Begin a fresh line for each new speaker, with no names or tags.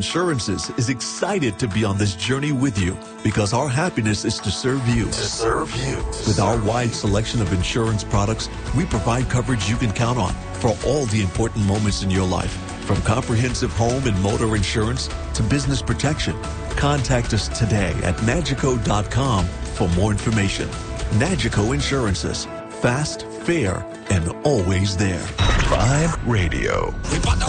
Insurances is excited to be on this journey with you because our happiness is to serve you. With our wide selection of insurance products, we provide coverage you can count on for all the important moments in your life. From comprehensive home and motor insurance to business protection. Contact us today at Nagico.com for more information. Nagico Insurances. Fast, fair, and always there.
Vibe Radio.